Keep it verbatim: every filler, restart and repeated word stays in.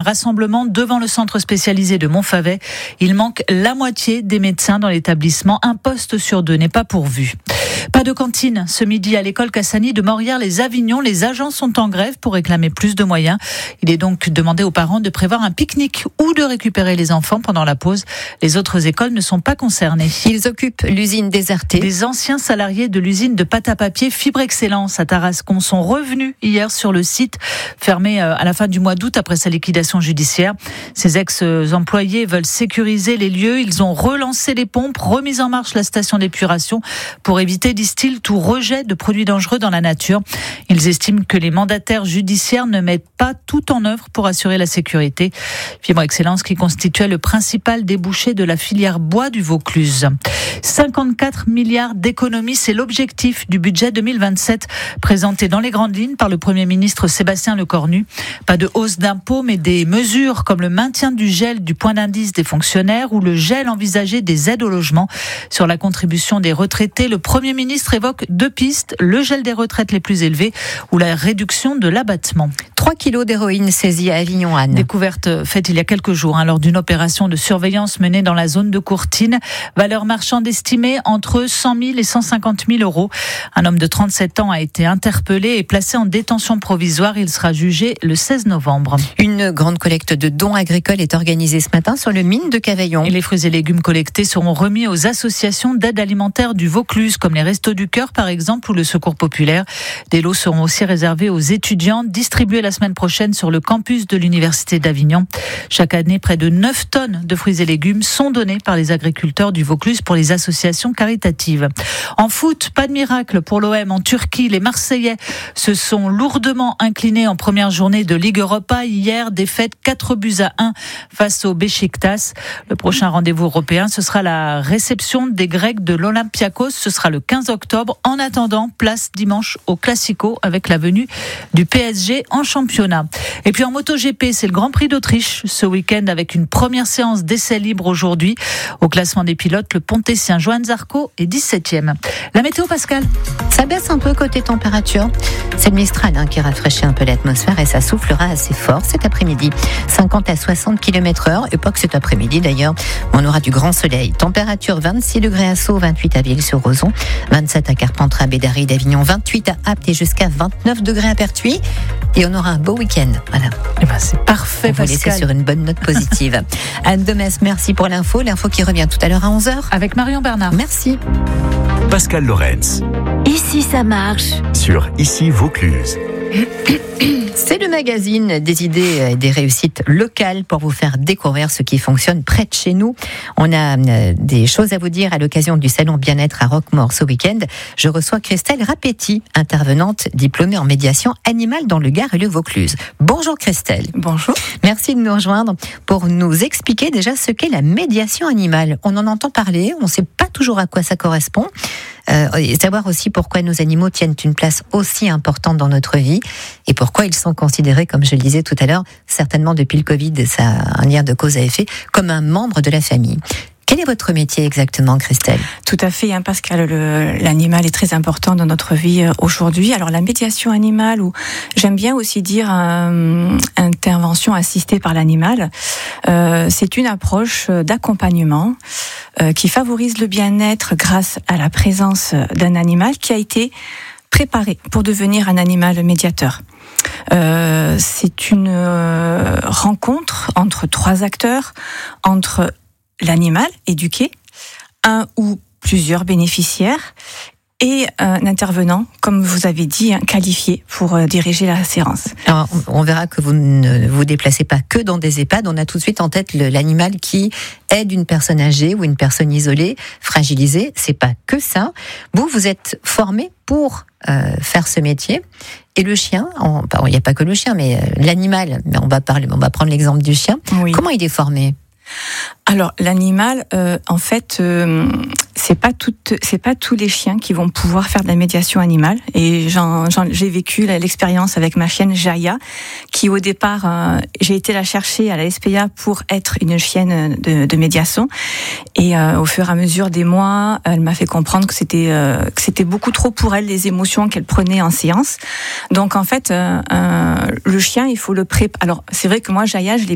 rassemblement devant le centre spécialisé de Montfavet. Il manque la moitié des médecins dans l'établissement. Un poste sur deux n'est pas pourvu. Pas de cantine ce midi à l'école Cassani de Morières-les-Avignon. Les agents sont en grève pour réclamer plus de moyens. Il est donc demandé aux parents de prévoir un pique-nique ou de récupérer les enfants pendant la pause. Les autres écoles ne sont pas concernées. Ils occupent l'usine désertée. Des anciens salariés de l'usine de pâte à papier Fibre Excellence à Tarascon sont revenus hier sur le site, fermé à la fin du mois d'août après sa liquidation judiciaire. Ces ex-employés veulent sécuriser les lieux. Ils ont relancé les pompes, remis en marche la station d'épuration pour éviter, disent-ils, tout rejet de produits dangereux dans la nature. Ils estiment que les mandataires judiciaires ne mettent pas tout en œuvre pour assurer la sécurité. Fibre Excellence qui constituait le principal débouché de la filière bois du Vaucluse. cinquante-quatre milliards d'économies, c'est l'objectif du budget deux mille vingt-sept présenté dans les grandes lignes par le Premier ministre Sébastien Lecornu. Pas de hausse d'impôts, mais des mesures comme le maintien du gel du point d'indice des fonctionnaires ou le gel envisagé des aides au logement. Sur la contribution des retraités, le Premier ministre évoque deux pistes, le gel des retraites les plus élevées ou la réduction de l'abattement. trois kilos d'héroïne saisie à Avignon-Anne. Découverte faite il y a quelques jours hein, lors d'une opération de surveillance menée dans la zone de Courtine. Valeur marchande estimée entre cent mille et cent cinquante mille euros. Un homme de trente-sept ans a été interpellé et placé en détention provisoire. Il sera jugé le seize novembre. Une grande collecte de dons agricoles est organisée ce matin sur le mine de Cavaillon. Et les fruits et légumes collectés seront remis aux associations d'aide alimentaire du Vaucluse, comme les Restos du Cœur par exemple ou le Secours Populaire. Des lots seront aussi réservés aux étudiants, distribués la semaine prochaine sur le campus de l'Université d'Avignon. Chaque année, près de neuf tonnes de fruits et légumes sont donnés par les agriculteurs du Vaucluse pour les associations caritatives. En foot, pas de miracle pour l'O M en Turquie. Les Marseillais se sont lourdement inclinés en première journée de Ligue Europa. Hier, défaite quatre buts à un face au Beşiktaş. Le prochain rendez-vous européen, ce sera la réception des Grecs de l'Olympiakos. Ce sera le quinze octobre. En attendant, place dimanche au Classico avec la venue du P S G en championnat. Et puis en MotoGP, c'est le Grand Prix d'Autriche ce week-end avec une première séance d'essais libres aujourd'hui. Au classement des pilotes, le Pontessien Johan Zarco est dix-septième. La météo, Pascal? Ça baisse un peu côté température. C'est le Mistral hein, qui rafraîchit un peu l'atmosphère et ça soufflera assez fort cet après-midi. cinquante à soixante kilomètres heure, et pas que cet après-midi d'ailleurs. On aura du grand soleil. Température vingt-six degrés à Sceaux, vingt-huit à Vielle-sur-Rozon, vingt-sept à Carpentras, Bédary, d'Avignon, vingt-huit à Apt et jusqu'à vingt-neuf degrés à Pertuis. Et on aura un beau week-end. Voilà. Eh ben, c'est parfait, on va Pascal. laisser sur une bonne note positive. Anne Demès, merci pour l'info. L'info qui revient tout à l'heure à onze heures. Avec Marion Bernard. Merci. Pascal Lorenz. Ici ça marche. Sur Ici Vaucluse. C'est le magazine des idées et des réussites locales pour vous faire découvrir ce qui fonctionne près de chez nous. On a des choses à vous dire à l'occasion du salon bien-être à Roquemaure ce week-end. Je reçois Christelle Rapetti, intervenante diplômée en médiation animale dans le Gard et le Vaucluse. Bonjour Christelle. Bonjour. Merci de nous rejoindre pour nous expliquer déjà ce qu'est la médiation animale. On en entend parler, on ne sait pas toujours à quoi ça correspond. Euh, et savoir aussi pourquoi nos animaux tiennent une place aussi importante dans notre vie et pourquoi ils sont considérés, comme je le disais tout à l'heure, certainement depuis le Covid, ça a un lien de cause à effet, comme un membre de la famille. Quel est votre métier exactement, Christelle ? Tout à fait, hein, Pascal. Le, l'animal est très important dans notre vie euh, aujourd'hui. Alors la médiation animale, ou j'aime bien aussi dire euh, intervention assistée par l'animal, euh, c'est une approche d'accompagnement euh, qui favorise le bien-être grâce à la présence d'un animal qui a été préparé pour devenir un animal médiateur. Euh, c'est une euh, rencontre entre trois acteurs, entre l'animal éduqué, un ou plusieurs bénéficiaires et un intervenant, comme vous avez dit, qualifié pour diriger la séance. Alors, on verra que vous ne vous déplacez pas que dans des EHPAD. On a tout de suite en tête le, l'animal qui aide une personne âgée ou une personne isolée, fragilisée. C'est pas que ça. Vous, vous êtes formé pour euh, faire ce métier. Et le chien, il n'y a pas que le chien, mais euh, l'animal. Mais on va parler, on va prendre l'exemple du chien. Oui. Comment il est formé ? Alors l'animal, euh, en fait, euh, c'est pas toutes, c'est pas tous les chiens qui vont pouvoir faire de la médiation animale. Et j'en, j'en, j'ai vécu l'expérience avec ma chienne Jaya, qui au départ, euh, j'ai été la chercher à la S P A pour être une chienne de, de médiation. Et euh, au fur et à mesure des mois, elle m'a fait comprendre que c'était euh, que c'était beaucoup trop pour elle les émotions qu'elle prenait en séance. Donc en fait, euh, euh, le chien, il faut le préparer. Alors c'est vrai que moi Jaya, je l'ai